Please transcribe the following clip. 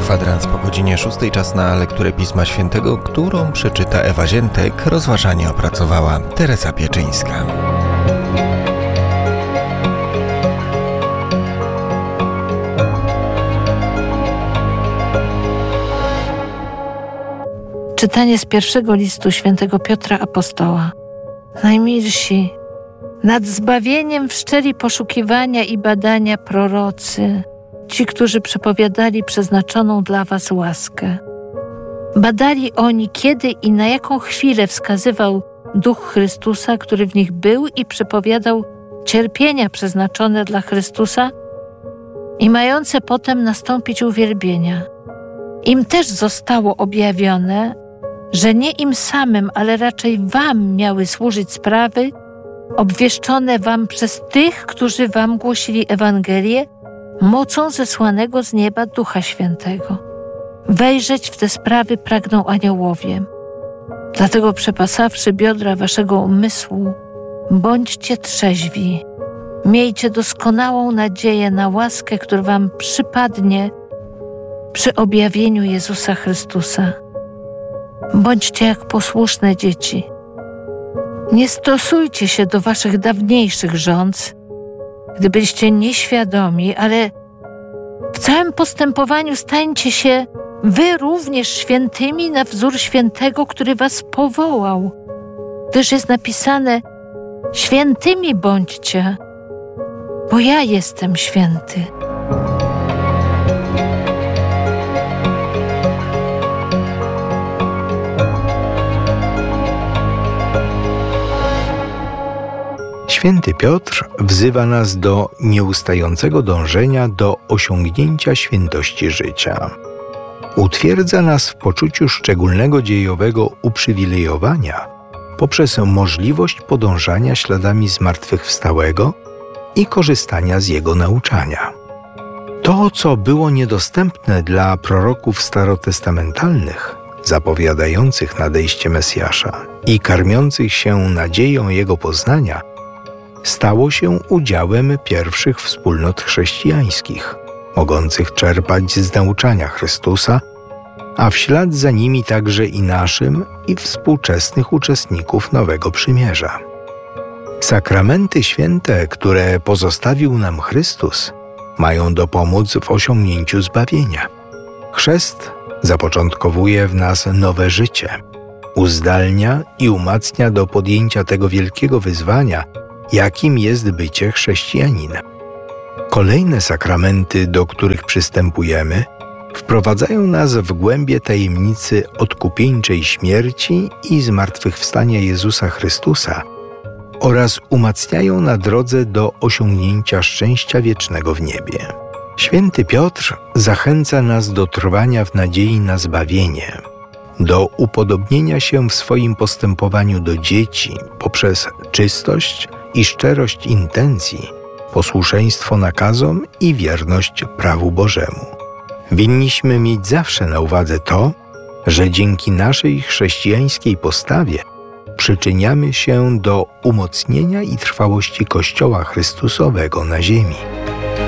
Kwadrans po godzinie 6. Czas na lekturę Pisma Świętego, którą przeczyta Ewa Ziętek. Rozważanie opracowała Teresa Pieczyńska. Czytanie z pierwszego listu świętego Piotra Apostoła. Najmilsi, nad zbawieniem wszczęli poszukiwania i badania prorocy, ci, którzy przepowiadali przeznaczoną dla was łaskę. Badali oni, kiedy i na jaką chwilę wskazywał Duch Chrystusa, który w nich był i przepowiadał cierpienia przeznaczone dla Chrystusa i mające potem nastąpić uwielbienia. Im też zostało objawione, że nie im samym, ale raczej wam miały służyć sprawy obwieszczone wam przez tych, którzy wam głosili Ewangelię mocą zesłanego z nieba Ducha Świętego. Wejrzeć w te sprawy pragną aniołowie. Dlatego przepasawszy biodra waszego umysłu, bądźcie trzeźwi. Miejcie doskonałą nadzieję na łaskę, która wam przypadnie przy objawieniu Jezusa Chrystusa. Bądźcie jak posłuszne dzieci. Nie stosujcie się do waszych dawniejszych rządz, gdy byliście nieświadomi, ale w całym postępowaniu stańcie się wy również świętymi na wzór świętego, który was powołał. Gdyż jest napisane: świętymi bądźcie, bo ja jestem święty. Święty Piotr wzywa nas do nieustającego dążenia do osiągnięcia świętości życia. Utwierdza nas w poczuciu szczególnego dziejowego uprzywilejowania poprzez możliwość podążania śladami zmartwychwstałego i korzystania z jego nauczania. To, co było niedostępne dla proroków starotestamentalnych, zapowiadających nadejście Mesjasza i karmiących się nadzieją jego poznania, stało się udziałem pierwszych wspólnot chrześcijańskich, mogących czerpać z nauczania Chrystusa, a w ślad za nimi także i naszym i współczesnych uczestników Nowego Przymierza. Sakramenty święte, które pozostawił nam Chrystus, mają dopomóc w osiągnięciu zbawienia. Chrzest zapoczątkowuje w nas nowe życie, uzdalnia i umacnia do podjęcia tego wielkiego wyzwania, jakim jest bycie chrześcijaninem. Kolejne sakramenty, do których przystępujemy, wprowadzają nas w głębie tajemnicy odkupieńczej śmierci i zmartwychwstania Jezusa Chrystusa oraz umacniają na drodze do osiągnięcia szczęścia wiecznego w niebie. Święty Piotr zachęca nas do trwania w nadziei na zbawienie, do upodobnienia się w swoim postępowaniu do dzieci poprzez czystość i szczerość intencji, posłuszeństwo nakazom i wierność prawu Bożemu. Winniśmy mieć zawsze na uwadze to, że dzięki naszej chrześcijańskiej postawie przyczyniamy się do umocnienia i trwałości Kościoła Chrystusowego na ziemi.